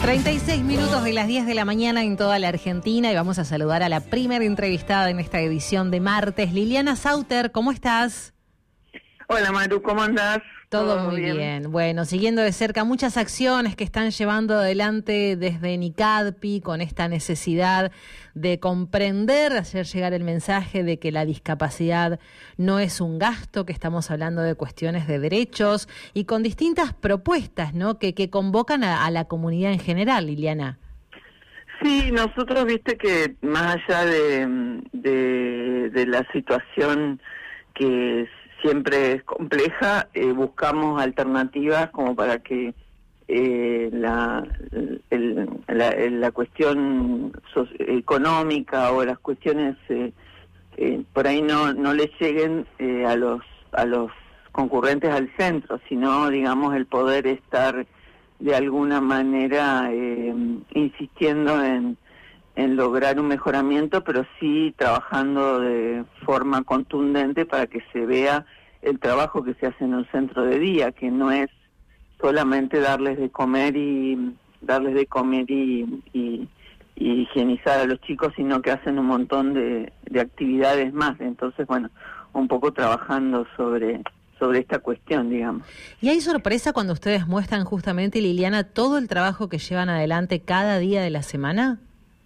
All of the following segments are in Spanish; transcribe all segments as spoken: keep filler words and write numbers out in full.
treinta y seis minutos de las diez de la mañana en toda la Argentina y vamos a saludar a la primera entrevistada en esta edición de martes, Liliana Sauter. ¿Cómo estás? Hola Maru, ¿cómo andás? Todo, Todo muy bien? bien. Bueno, siguiendo de cerca muchas acciones que están llevando adelante desde NICADPI con esta necesidad de comprender, hacer llegar el mensaje de que la discapacidad no es un gasto, que estamos hablando de cuestiones de derechos y con distintas propuestas, ¿no? Que, que convocan a, a la comunidad en general, Liliana. Sí, nosotros viste que más allá de, de, de la situación que siempre es compleja, eh, buscamos alternativas como para que eh, la, el, la, la cuestión so- económica o las cuestiones eh, eh, por ahí no no le lleguen eh, a los a los concurrentes al centro, sino digamos el poder estar de alguna manera eh, insistiendo en en lograr un mejoramiento, pero sí trabajando de forma contundente para que se vea el trabajo que se hace en un centro de día, que no es solamente darles de comer y darles de comer y, y, y higienizar a los chicos, sino que hacen un montón de, de actividades más. Entonces, bueno, un poco trabajando sobre sobre esta cuestión, digamos. ¿Y hay sorpresa cuando ustedes muestran justamente, Liliana, todo el trabajo que llevan adelante cada día de la semana?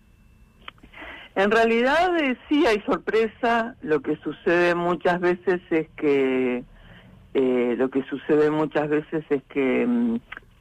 En realidad eh, sí hay sorpresa. Lo que sucede muchas veces es que eh, lo que sucede muchas veces es que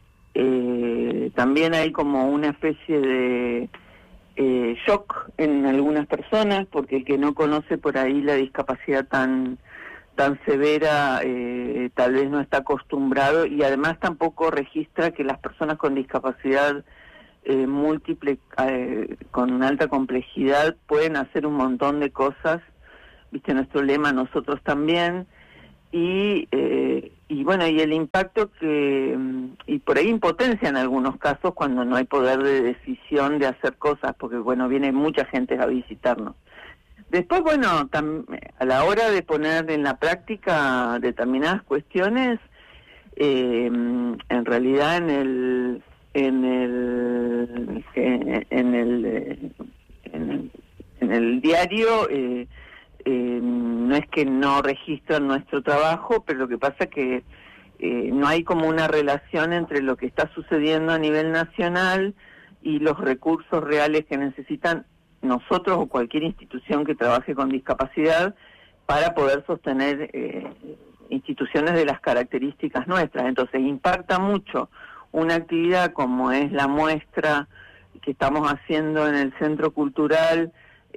eh, también hay como una especie de eh, shock en algunas personas, porque el que no conoce por ahí la discapacidad tan tan severa eh, tal vez no está acostumbrado, y además tampoco registra que las personas con discapacidad Eh, múltiple, eh, con una alta complejidad, pueden hacer un montón de cosas, viste nuestro lema, nosotros también, y eh, y bueno, y el impacto que, y por ahí impotencia en algunos casos cuando no hay poder de decisión de hacer cosas, porque bueno, viene mucha gente a visitarnos. Después, bueno, tam, a la hora de poner en la práctica determinadas cuestiones, eh, en realidad en el en el en el en el, en el diario eh, eh, no es que no registran nuestro trabajo, pero lo que pasa es que eh, no hay como una relación entre lo que está sucediendo a nivel nacional y los recursos reales que necesitan nosotros o cualquier institución que trabaje con discapacidad para poder sostener eh, instituciones de las características nuestras. Entonces impacta mucho una actividad como es la muestra que estamos haciendo en el Centro Cultural,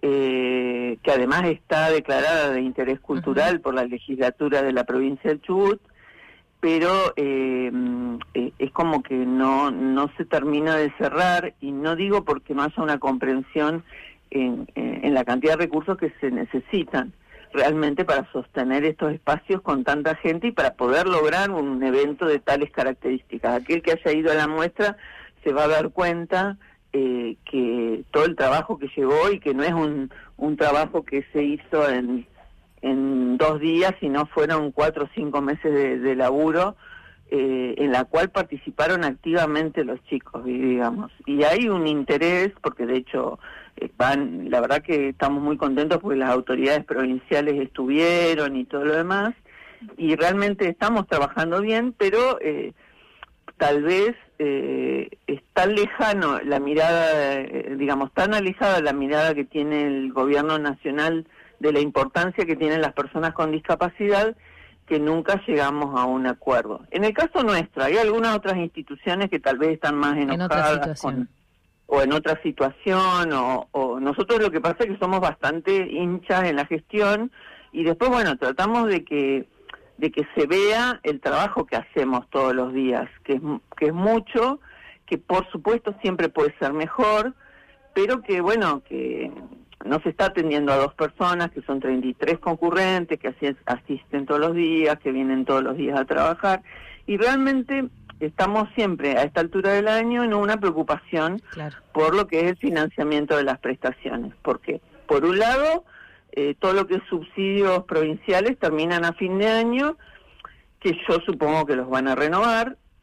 eh, que además está declarada de interés cultural uh-huh. por la legislatura de la provincia del Chubut, pero eh, eh, es como que no no se termina de cerrar, y no digo porque no haya una comprensión en, en, en la cantidad de recursos que se necesitan realmente para sostener estos espacios con tanta gente y para poder lograr un evento de tales características. Aquel que haya ido a la muestra se va a dar cuenta eh, que todo el trabajo que llevó, y que no es un, un trabajo que se hizo en, en dos días, sino fueron cuatro o cinco meses de, de laburo, eh, en la cual participaron activamente los chicos, digamos. Y hay un interés, porque de hecho van, la verdad que estamos muy contentos porque las autoridades provinciales estuvieron y todo lo demás, y realmente estamos trabajando bien, pero eh, tal vez eh, es tan lejano la mirada, eh, digamos, tan alejada la mirada que tiene el gobierno nacional de la importancia que tienen las personas con discapacidad, que nunca llegamos a un acuerdo. En el caso nuestro, hay algunas otras instituciones que tal vez están más enojadas con o en otra situación, o, o nosotros lo que pasa es que somos bastante hinchas en la gestión, y después, bueno, tratamos de que de que se vea el trabajo que hacemos todos los días, que es, que es mucho, que por supuesto siempre puede ser mejor, pero que, bueno, que no se está atendiendo a dos personas, que son treinta y tres concurrentes, que asisten todos los días, que vienen todos los días a trabajar, y realmente estamos siempre a esta altura del año en una preocupación claro. por lo que es el financiamiento de las prestaciones, porque por un lado eh, todo lo que es subsidios provinciales terminan a fin de año, que yo supongo que los van a renovar,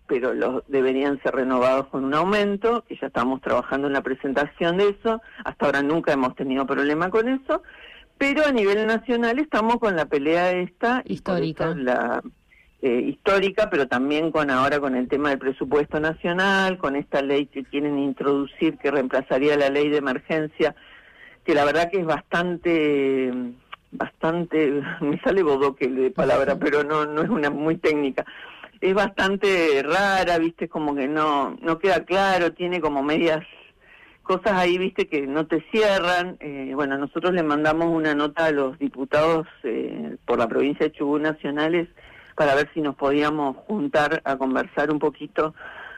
pero los deberían ser renovados con un aumento, que ya estamos trabajando en la presentación de eso, hasta ahora nunca hemos tenido problema con eso, pero a nivel nacional estamos con la pelea esta histórica, la eh, histórica, pero también con ahora con el tema del presupuesto nacional, con esta ley que quieren introducir que reemplazaría la ley de emergencia, que la verdad que es bastante, bastante, me sale bodoque de palabra, pero no, no es una muy técnica. Es bastante rara, viste, como que no, no queda claro, tiene como medias cosas ahí, viste, que no te cierran. Eh, bueno, nosotros le mandamos una nota a los diputados eh, por la provincia de Chubut nacionales para ver si nos podíamos juntar a conversar un poquito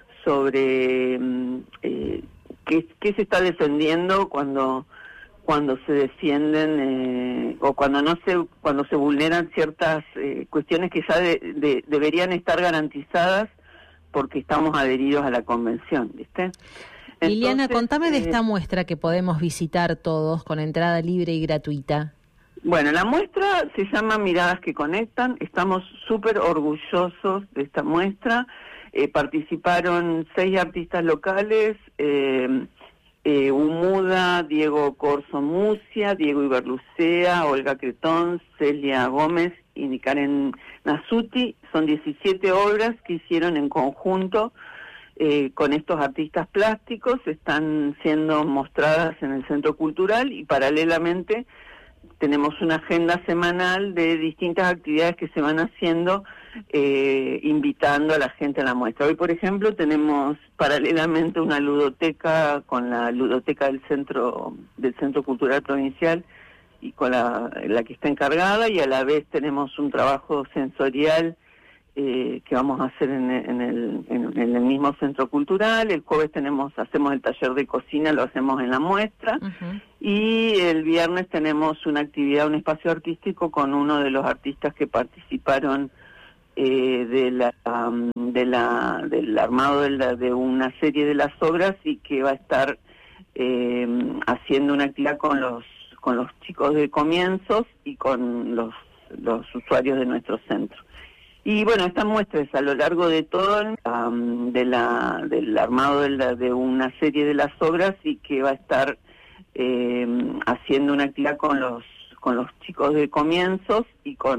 sobre eh, qué, qué se está defendiendo cuando cuando se defienden eh, o cuando no se cuando se vulneran ciertas eh, cuestiones que ya de, de, deberían estar garantizadas porque estamos adheridos a la convención, ¿viste? Entonces, Liliana, contame de eh, esta muestra que podemos visitar todos con entrada libre y gratuita. Bueno, la muestra se llama Miradas que Conectan. Estamos súper orgullosos de esta muestra. Eh, participaron seis artistas locales, eh, eh, Umuda, Diego Corso Mucia, Diego Iberlucea, Olga Cretón, Celia Gómez y Karen Nasuti. Son diecisiete obras que hicieron en conjunto eh, con estos artistas plásticos. Están siendo mostradas en el Centro Cultural y paralelamente tenemos una agenda semanal de distintas actividades que se van haciendo, eh, invitando a la gente a la muestra. Hoy, por ejemplo, tenemos paralelamente una ludoteca con la ludoteca del Centro del Centro Cultural Provincial y con la, la que está encargada, y a la vez tenemos un trabajo sensorial eh, que vamos a hacer en, en, el, en, en el mismo Centro Cultural. El jueves tenemos hacemos el taller de cocina, lo hacemos en la muestra. Uh-huh. Y el viernes tenemos una actividad, un espacio artístico con uno de los artistas que participaron eh, de la, um, de la del armado de, la, de una serie de las obras, y que va a estar eh, haciendo una actividad con los con los chicos de comienzos y con los los usuarios de nuestro centro. Y bueno, esta muestra es a lo largo de todo el, um, de la del armado de, la, de una serie de las obras, y que va a estar Eh, haciendo una actividad con los con los chicos de comienzos y con